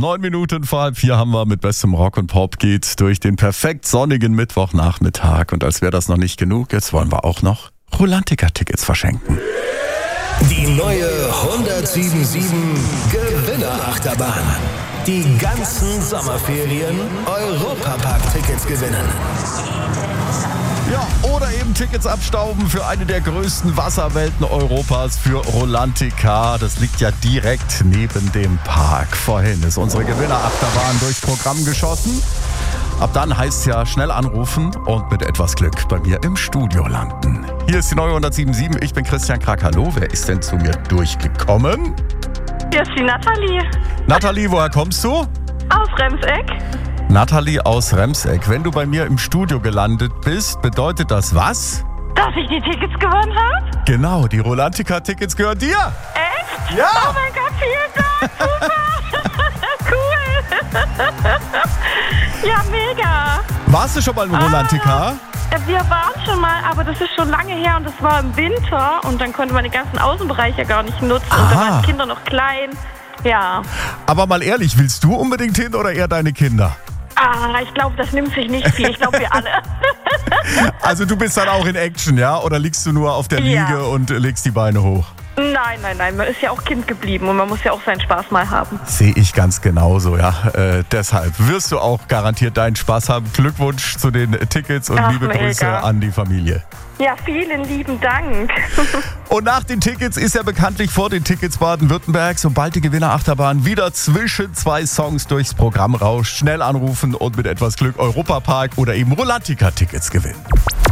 9 Minuten vor 3:30 haben wir mit bestem Rock und Pop geht's durch den perfekt sonnigen Mittwochnachmittag. Und als wäre das noch nicht genug, jetzt wollen wir auch noch Rolantica-Tickets verschenken. Die neue 1077 Gewinnerachterbahn. Die ganzen Sommerferien Europapark-Tickets gewinnen. Ja, oder eben Tickets abstauben für eine der größten Wasserwelten Europas, für Rolantica. Das liegt ja direkt neben dem Park. Vorhin ist unsere Gewinnerachterbahn durchs Programm geschossen. Ab dann heißt es ja schnell anrufen und mit etwas Glück bei mir im Studio landen. Hier ist die neue 1077. Ich bin Christian Krack. Hallo, wer ist denn zu mir durchgekommen? Hier ist die Nathalie. Nathalie, woher kommst du? Aus Remseck. Nathalie aus Remseck. Wenn du bei mir im Studio gelandet bist, bedeutet das was? Dass ich die Tickets gewonnen habe? Genau, die Rolantica-Tickets gehören dir. Echt? Ja. Oh mein Gott, vielen Dank. Super. Cool. Ja, mega. Warst du schon mal in Rolantica? Wir waren schon mal, aber das ist schon lange her und das war im Winter und dann konnte man den ganzen Außenbereich gar nicht nutzen und da waren die Kinder noch klein. Ja. Aber mal ehrlich, willst du unbedingt hin oder eher deine Kinder? Ich glaube, das nimmt sich nicht viel. Ich glaube, wir alle. Also du bist dann auch in Action, ja? Oder liegst du nur auf der Liege und legst die Beine hoch? Nein. Man ist ja auch Kind geblieben und man muss ja auch seinen Spaß mal haben. Sehe ich ganz genauso, ja. Deshalb wirst du auch garantiert deinen Spaß haben. Glückwunsch zu den Tickets und liebe Grüße an die Familie. Ja, vielen lieben Dank. Und nach den Tickets ist ja bekanntlich vor den Tickets Baden-Württemberg, sobald die Gewinnerachterbahn wieder zwischen 2 Songs durchs Programm rauscht. Schnell anrufen und mit etwas Glück Europapark oder eben Rolantica-Tickets gewinnen.